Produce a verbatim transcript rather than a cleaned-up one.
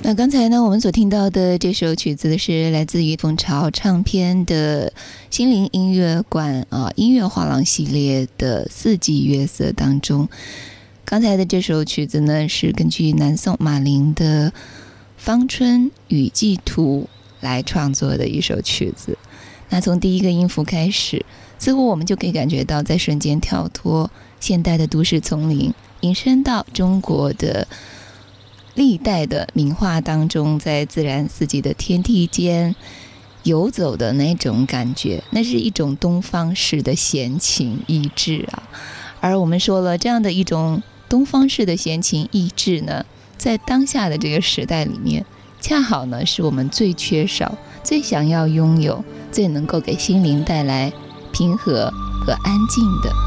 那刚才呢，我们所听到的这首曲子是来自于蜂巢唱片的心灵音乐馆啊音乐画廊系列的四季月色当中。刚才的这首曲子呢，是根据南宋马林的《芳春雨季图》来创作的一首曲子。那从第一个音符开始，似乎我们就可以感觉到，在瞬间跳脱现代的都市丛林，引申到中国的历代的名画当中，在自然四季的天地间游走的那种感觉，那是一种东方式的闲情逸致啊。而我们说了，这样的一种东方式的闲情逸致呢，在当下的这个时代里面，恰好呢是我们最缺少、最想要拥有、最能够给心灵带来平和和安静的。